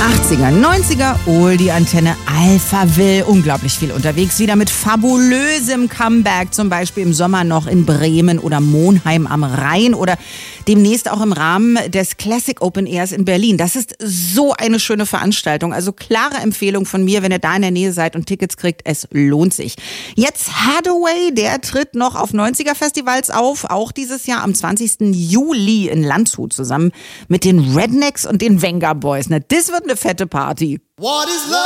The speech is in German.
80er, 90er, die Antenne Alphaville, unglaublich viel unterwegs, wieder mit fabulösem Comeback, zum Beispiel im Sommer noch in Bremen oder Monheim am Rhein oder demnächst auch im Rahmen des Classic Open Airs in Berlin. Das ist so eine schöne Veranstaltung, also klare Empfehlung von mir, wenn ihr da in der Nähe seid und Tickets kriegt, es lohnt sich. Jetzt Hathaway, der tritt noch auf 90er-Festivals auf, auch dieses Jahr am 20. Juli in Landshut zusammen mit den Rednecks und den Venga Boys. Na, das wird eine fette Party. What is love?